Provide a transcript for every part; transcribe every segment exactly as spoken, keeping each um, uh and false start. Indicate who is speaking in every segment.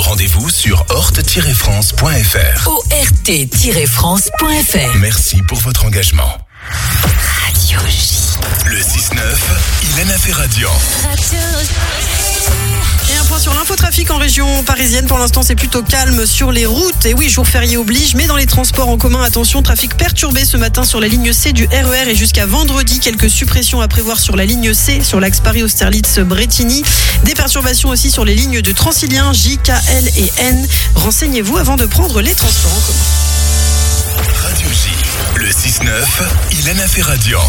Speaker 1: Rendez-vous sur orte tiret france point f r.
Speaker 2: O R T tiret france point f r.
Speaker 1: Merci pour votre engagement.
Speaker 2: Radio J.
Speaker 1: Le six neuf, Ilana Ferradian.
Speaker 3: Et un point sur l'infotrafic en région parisienne. Pour l'instant, c'est plutôt calme sur les routes. Et oui, jour férié oblige, mais dans les transports en commun, attention, trafic perturbé ce matin sur la ligne C du R E R et jusqu'à vendredi. Quelques suppressions à prévoir sur la ligne C, sur l'axe Paris-Austerlitz-Brétigny. Des perturbations aussi sur les lignes de Transilien, J, K, L et N. Renseignez-vous avant de prendre les transports en commun.
Speaker 1: Radio J. Le six neuf, Ilana Ferradian.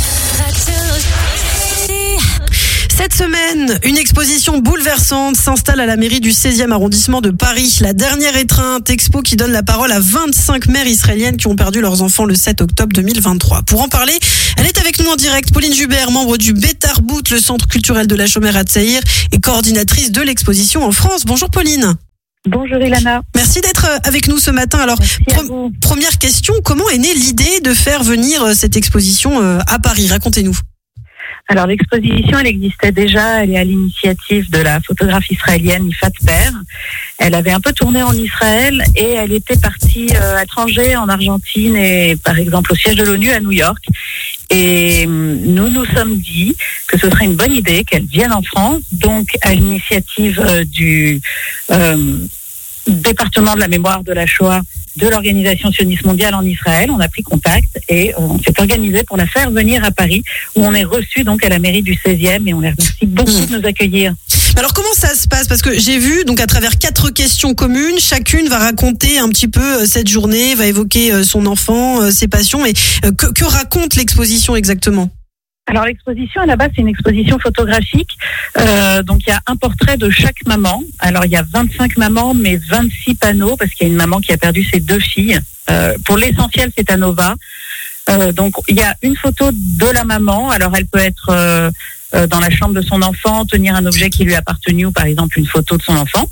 Speaker 3: Cette semaine, une exposition bouleversante s'installe à la mairie du seizième arrondissement de Paris. La dernière étreinte, expo qui donne la parole à vingt-cinq mères israéliennes qui ont perdu leurs enfants le sept octobre deux mille vingt-trois. Pour en parler, elle est avec nous en direct. Pauline Jubert, membre du Betarbout, le centre culturel de la Chomère Hatzaïr et coordinatrice de l'exposition en France. Bonjour Pauline.
Speaker 4: Bonjour Ilana.
Speaker 3: Merci d'être avec nous ce matin. Alors, pro- première question, comment est née l'idée de faire venir cette exposition à Paris ? Racontez-nous.
Speaker 4: Alors l'exposition, elle existait déjà, elle est à l'initiative de la photographe israélienne Yifat Per. Elle avait un peu tourné en Israël et elle était partie euh, à l'étranger, en Argentine et par exemple au siège de l'ONU à New York. Et nous nous sommes dit que ce serait une bonne idée qu'elle vienne en France, donc à l'initiative euh, du euh, département de la mémoire de la Shoah de l'Organisation sioniste mondiale en Israël. On a pris contact et on s'est organisé pour la faire venir à Paris, où on est reçu donc à la mairie du seizième et on les remercie beaucoup mmh. de nous accueillir.
Speaker 3: Alors comment ça se passe ? Parce que j'ai vu donc à travers quatre questions communes, chacune va raconter un petit peu cette journée, va évoquer son enfant, ses passions. Et que, que raconte l'exposition exactement ?
Speaker 4: Alors l'exposition à la base c'est une exposition photographique, euh, donc il y a un portrait de chaque maman. Alors il y a vingt-cinq mamans mais vingt-six panneaux parce qu'il y a une maman qui a perdu ses deux filles. Euh, pour l'essentiel c'est à Nova. Euh, donc il y a une photo de la maman. Alors elle peut être euh, euh, dans la chambre de son enfant, tenir un objet qui lui a appartenu ou par exemple une photo de son enfant.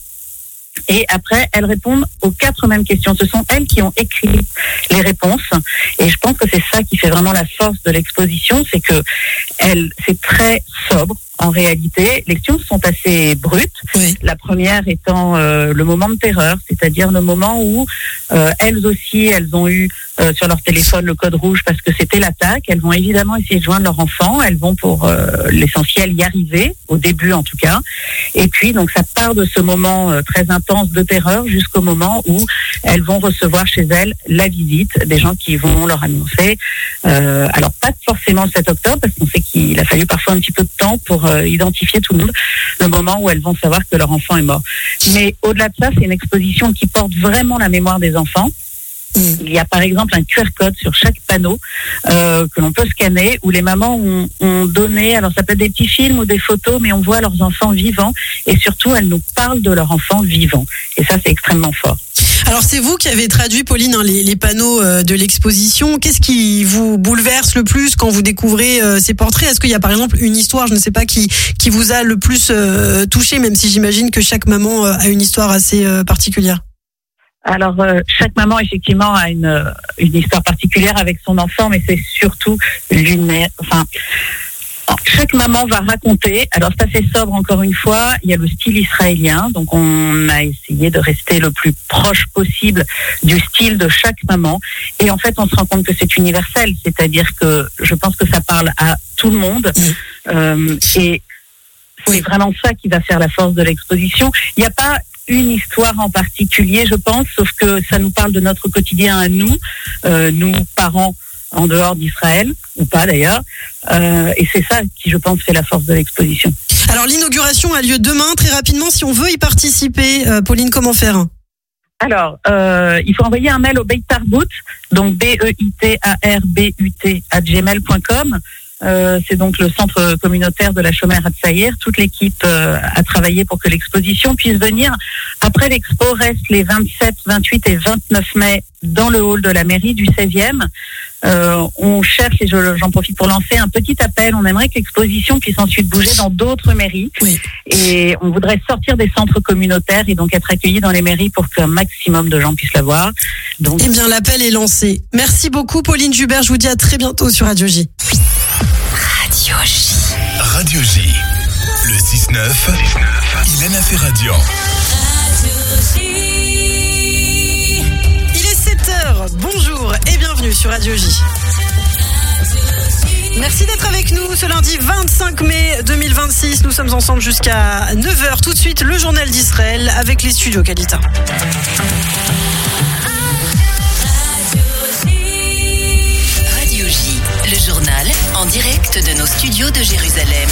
Speaker 4: Et après, elles répondent aux quatre mêmes questions. Ce sont elles qui ont écrit les réponses. Et je pense que c'est ça qui fait vraiment la force de l'exposition, c'est que elle, c'est très sobre. En réalité, les questions sont assez brutes. Oui. La première étant euh, le moment de terreur, c'est-à-dire le moment où euh, elles aussi, elles ont eu euh, sur leur téléphone le code rouge parce que c'était l'attaque. Elles vont évidemment essayer de joindre leur enfant. Elles vont pour euh, l'essentiel y arriver, au début en tout cas. Et puis donc ça part de ce moment euh, très intense de terreur jusqu'au moment où elles vont recevoir chez elles la visite des gens qui vont leur annoncer. Euh, alors pas forcément le sept octobre parce qu'on sait qu'il a fallu parfois un petit peu de temps pour euh, identifier tout le monde, le moment où elles vont savoir que leur enfant est mort. Mais au-delà de ça, c'est une exposition qui porte vraiment la mémoire des enfants. Mmh. Il y a par exemple un Q R code sur chaque panneau euh, que l'on peut scanner où les mamans ont, ont donné, alors ça peut être des petits films ou des photos, mais on voit leurs enfants vivants et surtout elles nous parlent de leur enfant vivant. Et ça, c'est extrêmement fort.
Speaker 3: Alors c'est vous qui avez traduit, Pauline, hein, les, les panneaux euh, de l'exposition. Qu'est-ce qui vous bouleverse le plus quand vous découvrez euh, ces portraits ? Est-ce qu'il y a par exemple une histoire, je ne sais pas, qui, qui vous a le plus euh, touché, même si j'imagine que chaque maman euh, a une histoire assez euh, particulière ?
Speaker 4: Alors, euh, chaque maman, effectivement, a une, une histoire particulière avec son enfant, mais c'est surtout une... Enfin, chaque maman va raconter. Alors, c'est assez sobre, encore une fois. Il y a le style israélien. Donc, on a essayé de rester le plus proche possible du style de chaque maman. Et en fait, on se rend compte que c'est universel. C'est-à-dire que je pense que ça parle à tout le monde. Mmh. Euh, et c'est vraiment ça qui va faire la force de l'exposition. Il n'y a pas une histoire en particulier, je pense, sauf que ça nous parle de notre quotidien à nous, euh, nous parents en dehors d'Israël, ou pas d'ailleurs, euh, et c'est ça qui, je pense, fait la force de l'exposition.
Speaker 3: Alors l'inauguration a lieu demain, très rapidement, si on veut y participer, euh, Pauline, comment faire ?
Speaker 4: Alors, euh, il faut envoyer un mail au Betarbout, donc B E I T A R B U T arobase gmail point com. Euh, c'est donc le centre communautaire de la Chomère Hatzaïr. Toute l'équipe euh, a travaillé pour que l'exposition puisse venir. Après, l'expo reste les vingt-sept, vingt-huit et vingt-neuf mai dans le hall de la mairie du seizième. Euh, on cherche, et je, j'en profite pour lancer un petit appel, on aimerait que l'exposition puisse ensuite bouger dans d'autres mairies. Oui. Et on voudrait sortir des centres communautaires et donc être accueillis dans les mairies pour qu'un maximum de gens puissent la voir. Donc...
Speaker 3: Eh bien, l'appel est lancé. Merci beaucoup, Pauline Jubert. Je vous dis à très bientôt sur Radio J.
Speaker 2: Radio J.
Speaker 1: Radio J. Le six neuf, Ilana Ferradian.
Speaker 2: Radio J.
Speaker 3: sur Radio J. Merci d'être avec nous ce lundi vingt-cinq mai deux mille vingt-six. Nous sommes ensemble jusqu'à neuf heures. Tout de suite, le journal d'Israël avec les studios Kalita.
Speaker 2: Radio J, le journal en direct de nos studios de Jérusalem.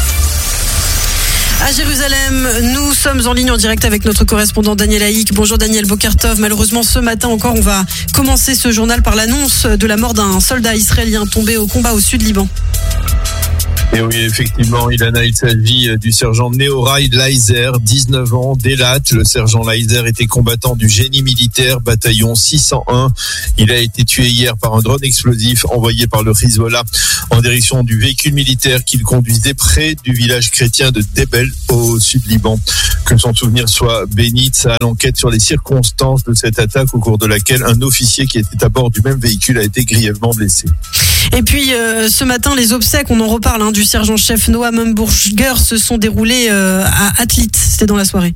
Speaker 3: À Jérusalem, nous sommes en ligne en direct avec notre correspondant Daniel Haïk. Bonjour Daniel Bokertov. Malheureusement, ce matin encore, on va commencer ce journal par l'annonce de la mort d'un soldat israélien tombé au combat au sud Liban.
Speaker 5: Et oui, effectivement, Ilana, il s'agit du sergent Nehorai Leiser, dix-neuf ans, d'Elat. Le sergent Leiser était combattant du génie militaire, bataillon six cent un. Il a été tué hier par un drone explosif envoyé par le Hezbollah en direction du véhicule militaire qu'il conduisait près du village chrétien de Debel au sud Liban. Que son souvenir soit béni. Ça, l'enquête sur les circonstances de cette attaque au cours de laquelle un officier qui était à bord du même véhicule a été grièvement blessé.
Speaker 3: Et puis euh, ce matin, les obsèques, on en reparle, hein, du sergent-chef Noam Hamburger se sont déroulées euh, à Atlit. C'était dans la soirée.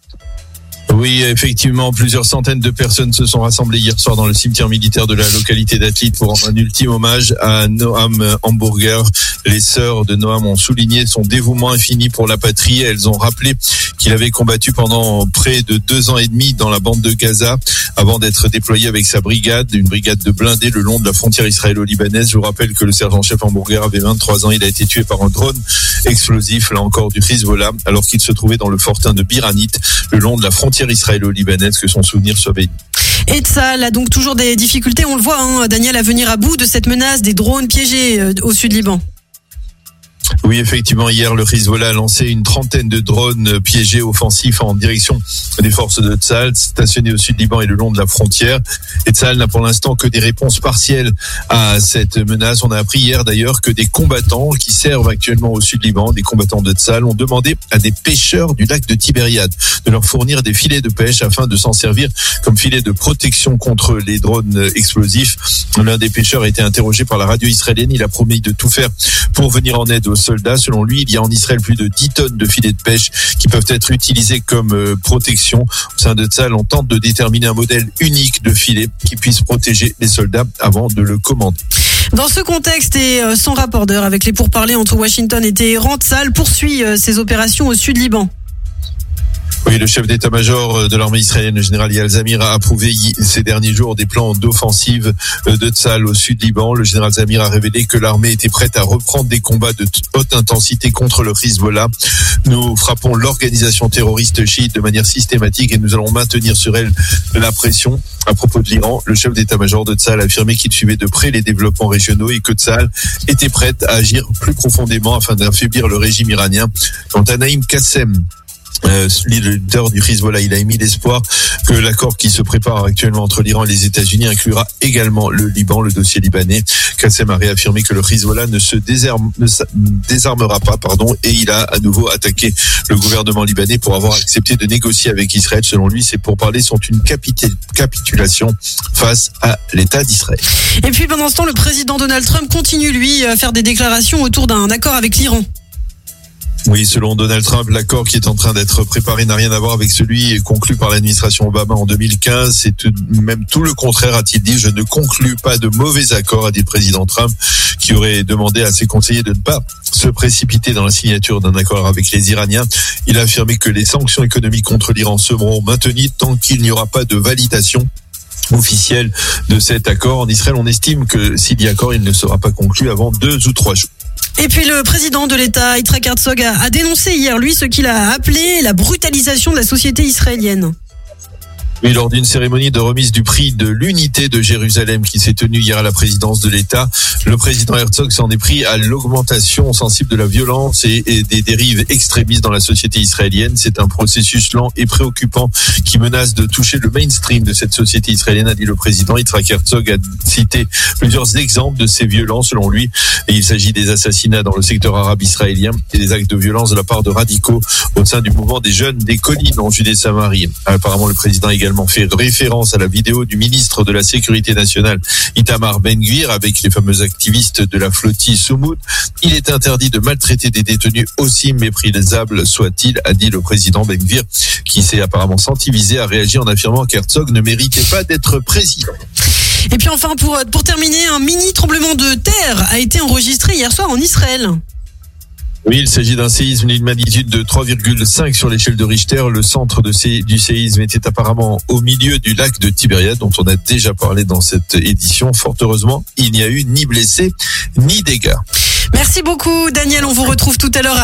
Speaker 5: Oui, effectivement, plusieurs centaines de personnes se sont rassemblées hier soir dans le cimetière militaire de la localité d'Atlit pour rendre un ultime hommage à Noam Hamburger. Les sœurs de Noam ont souligné son dévouement infini pour la patrie. Elles ont rappelé qu'il avait combattu pendant près de deux ans et demi dans la bande de Gaza avant d'être déployé avec sa brigade, une brigade de blindés le long de la frontière israélo-libanaise. Je vous rappelle que le sergent-chef Hamburger avait vingt-trois ans. Il a été tué par un drone explosif, là encore du Hezbollah, alors qu'il se trouvait dans le fortin de Biranit, le long de la frontière israélo-libanaise. Que son souvenir soit béni.
Speaker 3: Et Tzahal a donc toujours des difficultés, on le voit, hein, Daniel, à venir à bout de cette menace des drones piégés euh, au sud Liban.
Speaker 5: Oui, effectivement, hier, le Hezbollah a lancé une trentaine de drones piégés offensifs en direction des forces de Tzahal, stationnés au sud Liban et le long de la frontière. Et Tzahal n'a pour l'instant que des réponses partielles à cette menace. On a appris hier d'ailleurs que des combattants qui servent actuellement au sud Liban, des combattants de Tzahal, ont demandé à des pêcheurs du lac de Tibériade de leur fournir des filets de pêche afin de s'en servir comme filet de protection contre les drones explosifs. L'un des pêcheurs a été interrogé par la radio israélienne. Il a promis de tout faire pour venir en aide aux soldats. Selon lui, il y a en Israël plus de dix tonnes de filets de pêche qui peuvent être utilisés comme euh, protection. Au sein de Tzahal, on tente de déterminer un modèle unique de filet qui puisse protéger les soldats avant de le commander.
Speaker 3: Dans ce contexte et euh, sans rapport d'heure avec les pourparlers entre Washington et Téhéran, Tzahal poursuit euh, ses opérations au sud Liban.
Speaker 5: Oui, le chef d'état-major de l'armée israélienne, le général Eyal Zamir, a approuvé ces derniers jours des plans d'offensive de Tzahal au sud Liban. Le général Zamir a révélé que l'armée était prête à reprendre des combats de haute intensité contre le Hezbollah. Nous frappons l'organisation terroriste chiite de manière systématique et nous allons maintenir sur elle la pression. À propos de l'Iran, le chef d'état-major de Tzahal a affirmé qu'il suivait de près les développements régionaux et que Tzahal était prête à agir plus profondément afin d'affaiblir le régime iranien. Quant à Naïm Qassem, Euh, le leader du Hezbollah, il a émis l'espoir que l'accord qui se prépare actuellement entre l'Iran et les États-Unis inclura également le Liban, le dossier libanais. Qassem a réaffirmé que le Hezbollah ne se désarme, ne désarmera pas, pardon, et il a à nouveau attaqué le gouvernement libanais pour avoir accepté de négocier avec Israël. Selon lui, ces pourparlers sont une capitulation face à l'État d'Israël.
Speaker 3: Et puis pendant ce temps, le président Donald Trump continue, lui, à faire des déclarations autour d'un accord avec l'Iran.
Speaker 5: Oui, selon Donald Trump, l'accord qui est en train d'être préparé n'a rien à voir avec celui conclu par l'administration Obama en deux mille quinze. C'est tout, même tout le contraire, a-t-il dit. Je ne conclus pas de mauvais accords, a dit le président Trump, qui aurait demandé à ses conseillers de ne pas se précipiter dans la signature d'un accord avec les Iraniens. Il a affirmé que les sanctions économiques contre l'Iran seront maintenues tant qu'il n'y aura pas de validation officielle de cet accord. En Israël, on estime que s'il y a accord, il ne sera pas conclu avant deux ou trois jours.
Speaker 3: Et puis le président de l'État, Yitzhak Herzog, a, a dénoncé hier, lui, ce qu'il a appelé la brutalisation de la société israélienne.
Speaker 5: Oui, lors d'une cérémonie de remise du prix de l'unité de Jérusalem qui s'est tenue hier à la présidence de l'État, le président Herzog s'en est pris à l'augmentation sensible de la violence et, et des dérives extrémistes dans la société israélienne. C'est un processus lent et préoccupant qui menace de toucher le mainstream de cette société israélienne, a dit le président. Yitzhak Herzog a cité plusieurs exemples de ces violences selon lui. Et il s'agit des assassinats dans le secteur arabe israélien et des actes de violence de la part de radicaux au sein du mouvement des jeunes des collines en Judée-Samarie. Apparemment, le président a également fait référence à la vidéo du ministre de la Sécurité nationale Itamar Ben-Gvir avec les fameux activistes de la flottille Soumoud. Il est interdit de maltraiter des détenus aussi méprisables soit-il, a dit le président Ben-Gvir, qui s'est apparemment senti visé à réagir en affirmant qu'Herzog ne méritait pas d'être président.
Speaker 3: Et puis enfin, pour, pour terminer, un mini tremblement de terre a été enregistré hier soir en Israël.
Speaker 5: Oui, il s'agit d'un séisme d'une magnitude de trois virgule cinq sur l'échelle de Richter. Le centre de sé- du séisme était apparemment au milieu du lac de Tibériade, dont on a déjà parlé dans cette édition. Fort heureusement, il n'y a eu ni blessés ni dégâts.
Speaker 3: Merci beaucoup, Daniel. On vous retrouve tout à l'heure à